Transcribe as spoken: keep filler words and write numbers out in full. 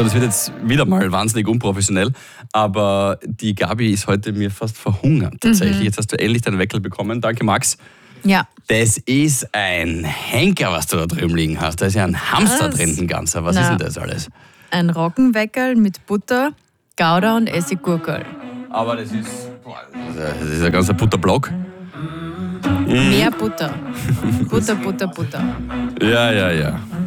So, das wird jetzt wieder mal wahnsinnig unprofessionell, aber die Gabi ist heute mir fast verhungert tatsächlich. Mhm. Jetzt hast du endlich deinen Weckel bekommen. Danke, Max. Ja. Das ist ein Henker, was du da drüben liegen hast. Da ist ja ein Hamster was? drin, ein ganzer. Was Na, ist denn das alles? Ein Roggenweckerl mit Butter, Gouda und Essiggurkel. Aber das ist, das ist ein ganzer Butterblock. Mehr Butter. Butter, Butter, Butter. Ja, ja, ja.